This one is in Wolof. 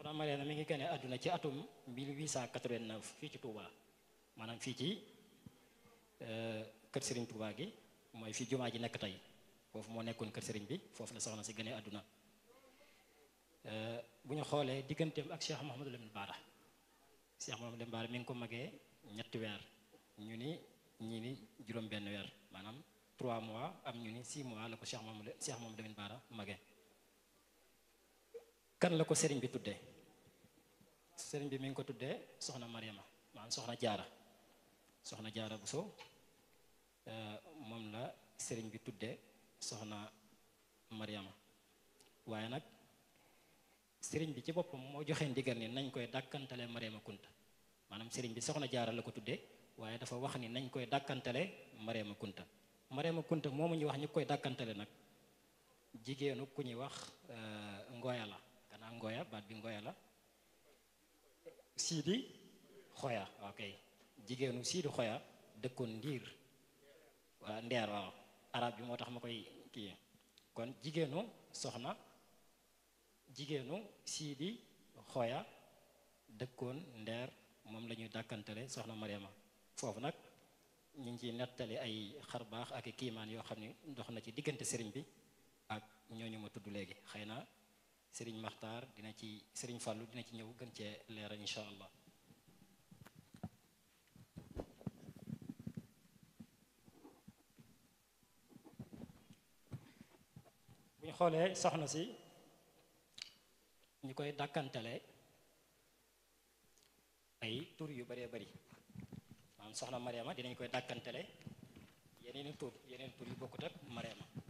soxna Mariama mi ngi gane àdduna ci atum 1889 fii ci Touba maanaam fii ci kër Serigne Touba gi mooy fii jumaa ji nekk tey foofu moo nekkoon kër Serigne bi foofu la soxna si gane àdduna bu ñu xoolee digganteem ak Cheikh Mouhamadou Lamine Bara Cheikh Mouhamadou Lamine Bara mi ngi ko magee ñetti weer ñu ni ñii ni juróom benn weer maanaam 3 mois am ñu ni 6 mois la ko Cheikh Mouhamadou Lamine Bara magee kan la ko sëriñ bi tuddee sëriñ bi mi ngi ko tuddee soxna Mariama maanaam soxna jaara Buso moom la sëriñ bi tuddee soxna Mariama waaye nag sëriñ bi ci boppam moo joxe ndigal ni nañ koy dàkkantale Mariama Kunta maanaam sëriñ bi soxna jaara la ko tuddee waaye dafa wax ni nañ koy dàkkantale Mariama Kunta moomu ñu wax ñu koy dàkkantale nag jigéenu ku ñuy wax ngooya la kanaa ngooya baat bi ngooya la siidi xoya ok jigéenu siidi xoya dëkkoon ndiir waa ndeer waaw arab bi moo tax ma koy kii kon jigéenu siidi xoya dëkkoon ndeer moom la ñuy dàkkantale soxna Mariama foofu nag ñu ngi ciy nettali ay xar baax ak kiimaan yoo xam ne dox na ci diggante sëriñ bi ak ñooñu ma tudd léegi xëy na sëriñ Maxtaar sëriñ Fàllu dina ci ñëw gën cee leeral insha allah bu ñu xoolee soxna si ñu koy dàkkantale ay tur yu bëree bëri maanaam soxna Mariama dinañ koy dàkkantale yeneen tur yu bokkut ak Mariama